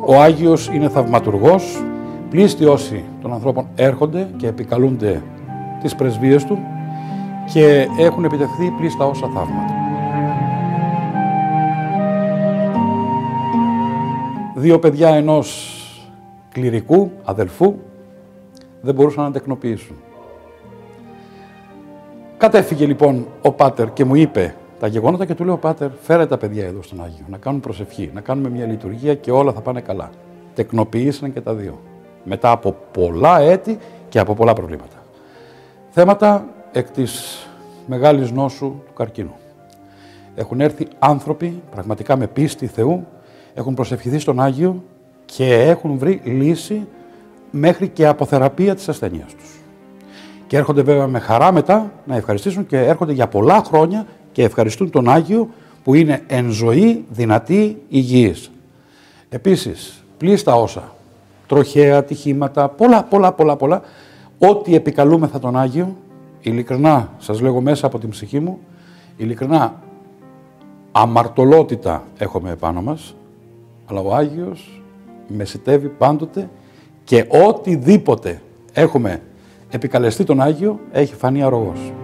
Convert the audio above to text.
Ο Άγιος είναι θαυματουργός, πλήστοι όσοι των ανθρώπων έρχονται και επικαλούνται τις πρεσβείες του και έχουν επιτευχθεί πλήστα όσα θαύματα. Δύο παιδιά ενός κληρικού, αδελφού, δεν μπορούσαν να τεκνοποιήσουν. Κατέφυγε λοιπόν ο πάτερ και μου είπε τα γεγονότα και του λέω: Πάτερ, φέρε τα παιδιά εδώ στον Άγιο, να κάνουν προσευχή, να κάνουμε μια λειτουργία και όλα θα πάνε καλά. Τεκνοποιήσαν και τα δύο. Μετά από πολλά έτη και από πολλά προβλήματα. Θέματα εκ της μεγάλης νόσου του καρκίνου. Έχουν έρθει άνθρωποι πραγματικά με πίστη Θεού, έχουν προσευχηθεί στον Άγιο και έχουν βρει λύση μέχρι και αποθεραπεία της ασθενείας τους. Και έρχονται βέβαια με χαρά μετά να ευχαριστήσουν και έρχονται για πολλά χρόνια και ευχαριστούν τον Άγιο που είναι εν ζωή, δυνατή, υγιής. Επίσης, πλήστα όσα, τροχαία, ατυχήματα, πολλά, ό,τι επικαλούμεθα τον Άγιο, ειλικρινά σας λέγω μέσα από την ψυχή μου, ειλικρινά αμαρτωλότητα έχουμε επάνω μας, αλλά ο Άγιος μεσητεύει πάντοτε και οτιδήποτε έχουμε επικαλεστεί τον Άγιο έχει φανεί αρρωγός.